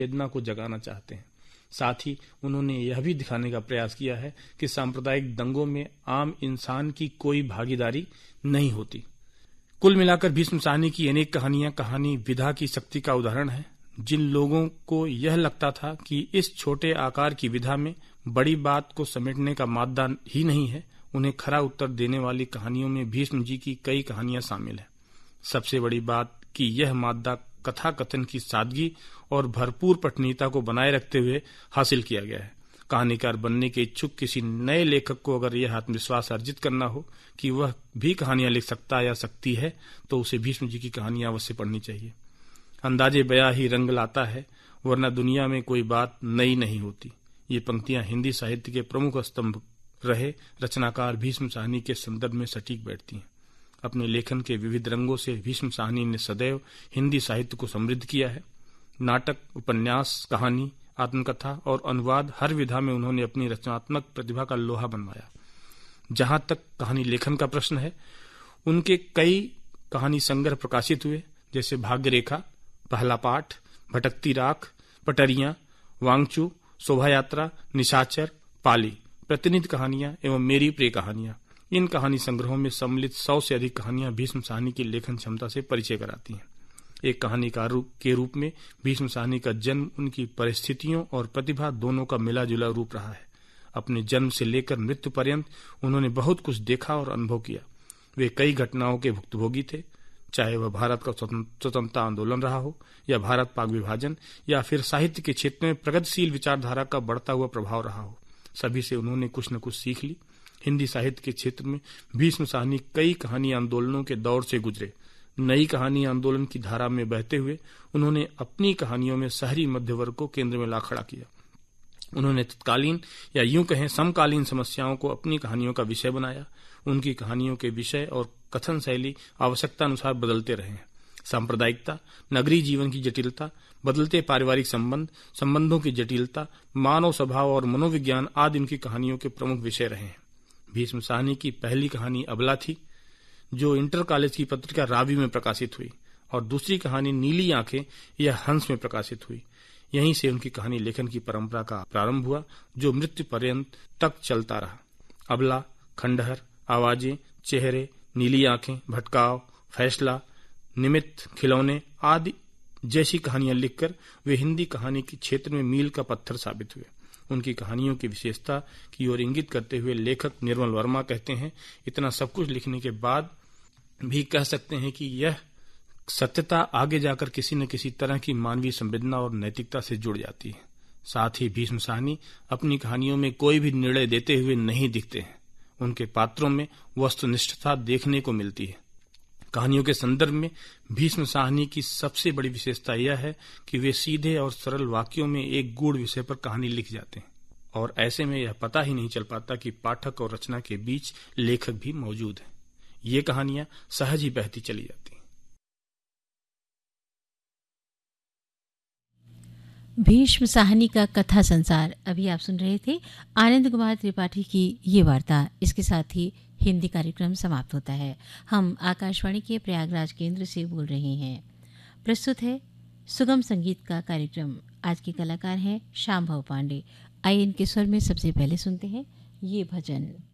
वेदना को जगाना चाहते हैं। साथ ही उन्होंने यह भी दिखाने का प्रयास किया है कि सांप्रदायिक दंगों में आम इंसान की कोई भागीदारी नहीं होती। कुल मिलाकर भीष्म साहनी की अनेक कहानियां कहानी विधा की शक्ति का उदाहरण है। जिन लोगों को यह लगता था कि इस छोटे आकार की विधा में बड़ी बात को समेटने का मादा ही नहीं है, उन्हें खरा उत्तर देने वाली कहानियों में भीष्म जी की कई कहानियां शामिल हैं। सबसे बड़ी बात कि यह मादा कथा कथन की सादगी और भरपूर पठनीयता को बनाए रखते हुए हासिल किया गया है। कहानीकार बनने के इच्छुक किसी नए लेखक को अगर यह आत्मविश्वास अर्जित करना हो कि वह भी कहानियां लिख सकता या सकती है, तो उसे भीष्म जी की कहानियां अवश्य पढ़नी चाहिए। अंदाजे बयां ही रंग लाता है, वरना दुनिया में कोई बात नई नहीं होती। ये पंक्तियां हिंदी साहित्य के प्रमुख स्तंभ रहे रचनाकार भीष्म साहनी के संदर्भ में सटीक बैठती हैं। अपने लेखन के विविध रंगों से भीष्म साहनी ने सदैव हिंदी साहित्य को समृद्ध किया है। नाटक, उपन्यास, कहानी, आत्मकथा और अनुवाद हर विधा में उन्होंने अपनी रचनात्मक प्रतिभा का लोहा बनवाया। जहां तक कहानी लेखन का प्रश्न है, उनके कई कहानी संग्रह प्रकाशित हुए, जैसे भाग्य रेखा, पहला पाठ, भटकती राख, पटरियां, वांगचू, शोभा यात्रा, निशाचर, पाली, प्रतिनिधि कहानियां एवं मेरी प्रिय कहानियां। इन कहानी संग्रहों में सम्मिलित 100 से अधिक कहानियां भीष्म साहनी की लेखन क्षमता से परिचय कराती हैं। एक कहानीकार के रूप में भीष्म साहनी का जन्म उनकी परिस्थितियों और प्रतिभा दोनों का मिला जुला रूप रहा है। अपने जन्म से लेकर मृत्यु पर्यंत उन्होंने बहुत कुछ देखा और अनुभव किया। वे कई घटनाओं के भुक्तभोगी थे, चाहे वह भारत का स्वतंत्रता आंदोलन रहा हो, या भारत पाक विभाजन, या फिर साहित्य के क्षेत्र में प्रगतिशील विचारधारा का बढ़ता हुआ प्रभाव रहा हो। सभी से उन्होंने कुछ न कुछ सीख ली। हिंदी साहित्य के क्षेत्र में भीष्म साहनी कई कहानी आंदोलनों के दौर से गुजरे। नई कहानी आंदोलन की धारा में बहते हुए उन्होंने अपनी कहानियों में शहरी मध्य वर्ग को केंद्र में ला खड़ा किया। उन्होंने तत्कालीन या यूं कहें समकालीन समस्याओं को अपनी कहानियों का विषय बनाया। उनकी कहानियों के विषय और कथन शैली आवश्यकता अनुसार बदलते रहे हैं। सांप्रदायिकता, नगरीय जीवन की जटिलता, बदलते पारिवारिक संबंधों की जटिलता, मानव स्वभाव और मनोविज्ञान आदि उनकी कहानियों के प्रमुख विषय रहे हैं। भीष्म साहनी की पहली कहानी अबला थी, जो इंटर कॉलेज की पत्रिका रावी में प्रकाशित हुई, और दूसरी कहानी नीली आंखें यह हंस में प्रकाशित हुई। यहीं से उनकी कहानी लेखन की परंपरा का प्रारंभ हुआ, जो मृत्यु पर्यंत तक चलता रहा। अबला, खंडहर, आवाजें, चेहरे, नीली आंखें, भटकाव, फैसला, निमित्त, खिलौने आदि जैसी कहानियां लिखकर वे हिंदी कहानी के क्षेत्र में मील का पत्थर साबित हुए। उनकी कहानियों की विशेषता की ओर इंगित करते हुए लेखक निर्मल वर्मा कहते हैं, इतना सब कुछ लिखने के बाद भी कह सकते हैं कि यह सत्यता आगे जाकर किसी न किसी तरह की मानवीय संवेदना और नैतिकता से जुड़ जाती है। साथ ही भीष्म साहनी अपनी कहानियों में कोई भी निर्णय देते हुए नहीं दिखते हैं। उनके पात्रों में वस्तुनिष्ठता देखने को मिलती है। कहानियों के संदर्भ में भीष्म साहनी की सबसे बड़ी विशेषता यह है कि वे सीधे और सरल वाक्यों में एक गूढ़ विषय पर कहानी लिख जाते हैं, और ऐसे में यह पता ही नहीं चल पाता कि पाठक और रचना के बीच लेखक भी मौजूद है। ये कहानियां सहज ही बहती चली जाती हैं। भीष्म साहनी का कथा संसार अभी आप सुन रहे थे। आनंद कुमार त्रिपाठी की ये वार्ता, इसके साथ ही हिंदी कार्यक्रम समाप्त होता है। हम आकाशवाणी के प्रयागराज केंद्र से बोल रहे हैं। प्रस्तुत है सुगम संगीत का कार्यक्रम। आज के कलाकार हैं शाम्भव पांडे। आइए इनके स्वर में सबसे पहले सुनते हैं ये भजन।